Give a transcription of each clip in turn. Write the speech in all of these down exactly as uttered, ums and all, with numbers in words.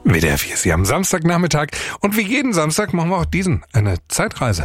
W D R vier ist hier am Samstagnachmittag und wie jeden Samstag machen wir auch diesen, eine Zeitreise.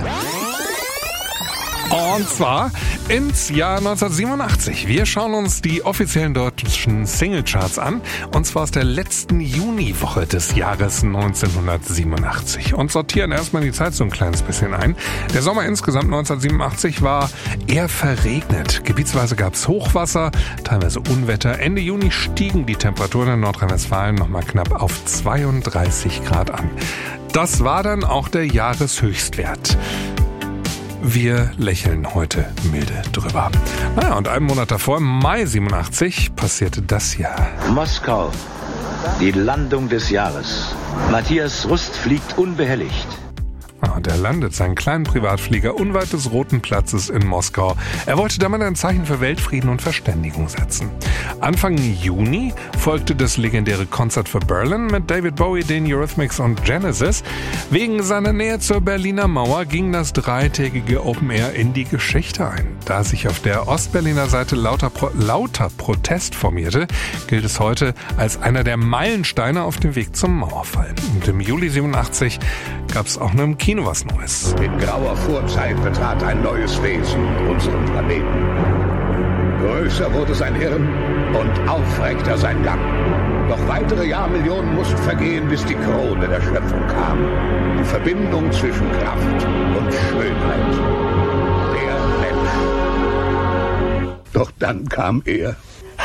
Und zwar ins Jahr neunzehnhundertsiebenundachtzig. Wir schauen uns die offiziellen deutschen Singlecharts an, und zwar aus der letzten Juniwoche des Jahres neunzehnhundertsiebenundachtzig und sortieren erstmal die Zeit so ein kleines bisschen ein. Der Sommer insgesamt neunzehnhundertsiebenundachtzig war eher verregnet. Gebietsweise gab es Hochwasser, teilweise Unwetter. Ende Juni stiegen die Temperaturen in Nordrhein-Westfalen nochmal knapp auf zweiunddreißig Grad an. Das war dann auch der Jahreshöchstwert. Wir lächeln heute milde drüber. Naja, und einen Monat davor, im Mai siebenundachtzig, passierte das hier. Moskau, die Landung des Jahres. Matthias Rust fliegt unbehelligt. Und er landet seinen kleinen Privatflieger unweit des Roten Platzes in Moskau. Er wollte damit ein Zeichen für Weltfrieden und Verständigung setzen. Anfang Juni folgte das legendäre Concert for Berlin mit David Bowie, den Eurythmics und Genesis. Wegen seiner Nähe zur Berliner Mauer ging das dreitägige Open Air in die Geschichte ein. Da sich auf der Ostberliner Seite lauter, Pro- lauter Protest formierte, gilt es heute als einer der Meilensteine auf dem Weg zum Mauerfall. Und im Juli siebenundachtzig gab es auch noch im Kino was Neues. In grauer Vorzeit betrat ein neues Wesen unseren Planeten. Größer wurde sein Hirn und aufreckter sein Gang. Doch weitere Jahrmillionen mussten vergehen, bis die Krone der Schöpfung kam. Die Verbindung zwischen Kraft und Schönheit. Der Mensch. Doch dann kam er.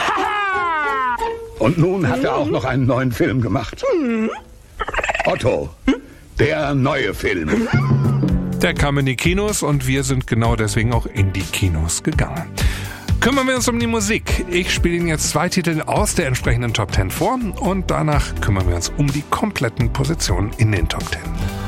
Und nun hat er auch noch einen neuen Film gemacht. Otto. Der neue Film. Der kam in die Kinos und wir sind genau deswegen auch in die Kinos gegangen. Kümmern wir uns um die Musik. Ich spiele Ihnen jetzt zwei Titel aus der entsprechenden Top Ten vor und danach kümmern wir uns um die kompletten Positionen in den Top Ten.